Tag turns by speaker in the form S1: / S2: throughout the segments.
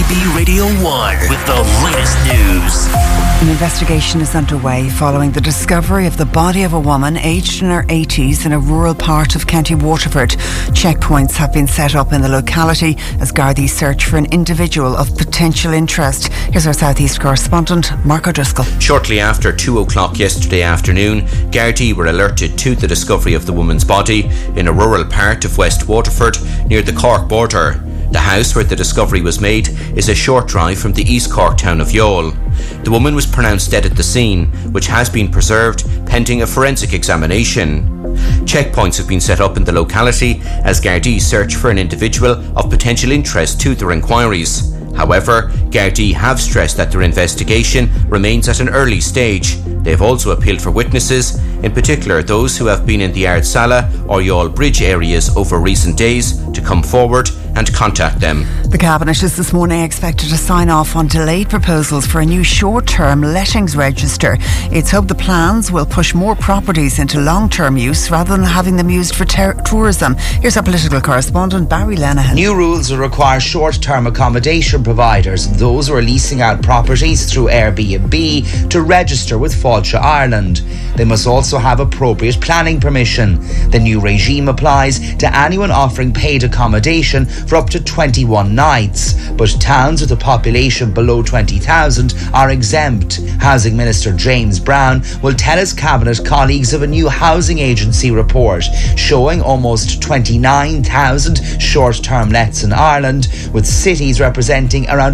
S1: MPB Radio 1 with the latest news.
S2: An investigation is underway following the discovery of the body of a woman aged in her 80s in a rural part of County Waterford. Checkpoints have been set up in the locality as Gardaí search for an individual of potential interest. Here's our South East correspondent, Mark O'Driscoll.
S3: Shortly after 2 o'clock yesterday afternoon, Gardaí were alerted to the discovery of the woman's body in a rural part of West Waterford near the Cork border. The house where the discovery was made is a short drive from the East Cork town of Youghal. The woman was pronounced dead at the scene, which has been preserved pending a forensic examination. Checkpoints have been set up in the locality as Gardaí search for an individual of potential interest to their inquiries. However, Gardaí have stressed that their investigation remains at an early stage. They have also appealed for witnesses, in particular those who have been in the Ardsala or Youghal Bridge areas over recent days, to come forward and contact them.
S2: The Cabinet is this morning expected to sign off on delayed proposals for a new short-term lettings register. It's hoped the plans will push more properties into long-term use rather than having them used for tourism. Here's our political correspondent, Barry Lenihan.
S4: New rules will require short-term accommodation providers, those who are leasing out properties through Airbnb, to register with Fáilte Ireland. They must also have appropriate planning permission. The new regime applies to anyone offering paid accommodation for up to 21 nights, but towns with a population below 20,000 are exempt. Housing Minister James Brown will tell his Cabinet colleagues of a new housing agency report showing almost 29,000 short-term lets in Ireland, with cities representing around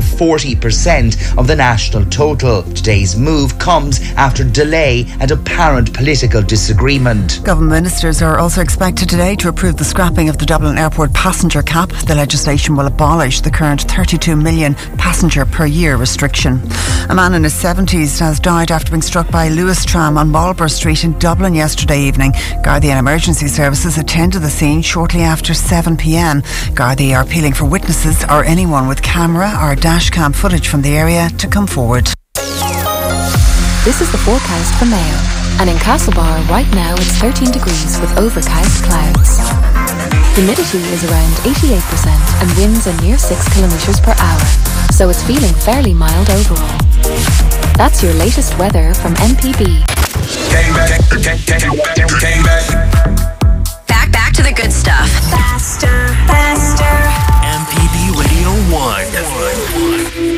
S4: 40% of the national total. Today's move comes after delay and apparent political disagreement.
S2: Government ministers are also expected today to approve the scrapping of the Dublin Airport passenger cap. The legislation will abolish the current 32 million passenger per year restriction. A man in his 70s has died after being struck by a Lewis tram on Marlborough Street in Dublin yesterday evening. Gardaí and emergency services attended the scene shortly after 7 p.m. Gardaí are appealing for witnesses or anyone with camera or dash cam footage from the area to come forward.
S5: This is the forecast for Mayo. And in Castlebar right now it's 13 degrees with overcast clouds. Humidity is around 88% and winds are near 6 kilometres per hour, so it's feeling fairly mild overall. That's your latest weather from MPB.
S6: Back to the good stuff. Faster.
S1: MPB Radio 1.